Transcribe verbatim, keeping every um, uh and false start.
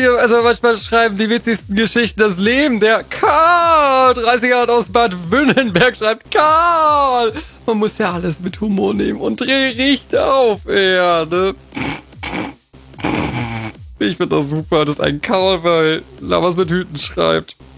Hier, also manchmal schreiben die witzigsten Geschichten das Leben. Der Karl, dreißig Jahre aus Bad Wünnenberg, schreibt Karl. Man muss ja alles mit Humor nehmen und dreh riecht auf Erde. Ich finde das super, dass ein Karl bei Lamas mit Hüten schreibt.